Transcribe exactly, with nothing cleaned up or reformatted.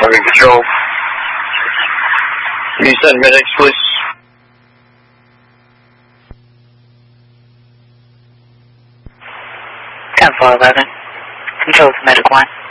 eleven Control. Can you send medics, please? ten four eleven. Control to medic one.